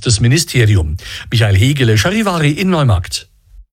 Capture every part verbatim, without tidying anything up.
teilt das Ministerium. Michael Hegele, Charivari in Neumarkt.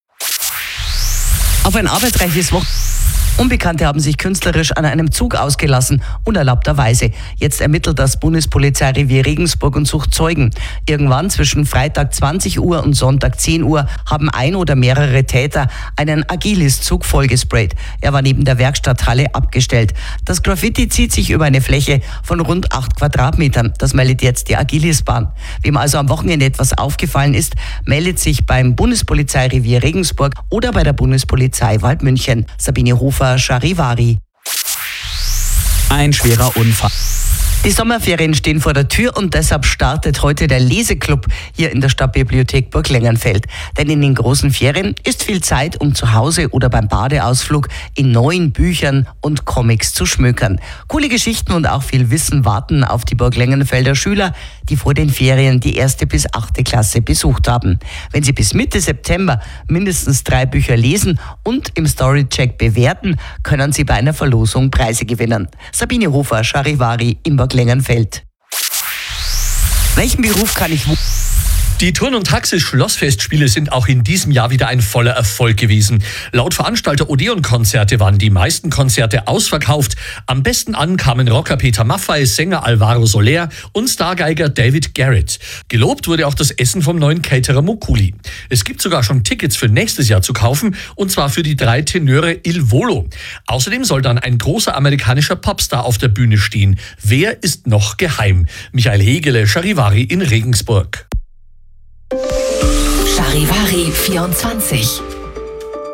Auf ein arbeitsreiches Wochenende. Unbekannte haben sich künstlerisch an einem Zug ausgelassen, unerlaubterweise. Jetzt ermittelt das Bundespolizeirevier Regensburg und sucht Zeugen. Irgendwann zwischen Freitag zwanzig Uhr und Sonntag zehn Uhr haben ein oder mehrere Täter einen Agilis-Zug vollgesprayt. Er war neben der Werkstatthalle abgestellt. Das Graffiti zieht sich über eine Fläche von rund acht Quadratmetern. Das meldet jetzt die Agilis-Bahn. Wem also am Wochenende etwas aufgefallen ist, meldet sich beim Bundespolizeirevier Regensburg oder bei der Bundespolizei Waldmünchen. Sabine Hofer, Charivari. Ein schwerer Unfall. Die Sommerferien stehen vor der Tür und deshalb startet heute der Leseklub hier in der Stadtbibliothek Burglengenfeld. Denn in den großen Ferien ist viel Zeit, um zu Hause oder beim Badeausflug in neuen Büchern und Comics zu schmökern. Coole Geschichten und auch viel Wissen warten auf die Burglengenfelder Schüler, die vor den Ferien die erste bis achte Klasse besucht haben. Wenn sie bis Mitte September mindestens drei Bücher lesen und im Storycheck bewerten, können sie bei einer Verlosung Preise gewinnen. Sabine Hofer, Charivari im Burglengenfeld. Welchen Beruf kann ich... Die Turn- und Taxis-Schlossfestspiele sind auch in diesem Jahr wieder ein voller Erfolg gewesen. Laut Veranstalter Odeon-Konzerte waren die meisten Konzerte ausverkauft. Am besten an kamen Rocker Peter Maffay, Sänger Alvaro Soler und Stargeiger David Garrett. Gelobt wurde auch das Essen vom neuen Caterer Mokuli. Es gibt sogar schon Tickets für nächstes Jahr zu kaufen, und zwar für die drei Tenöre Il Volo. Außerdem soll dann ein großer amerikanischer Popstar auf der Bühne stehen. Wer ist noch geheim? Michael Hegele, Charivari in Regensburg. Charivari vierundzwanzig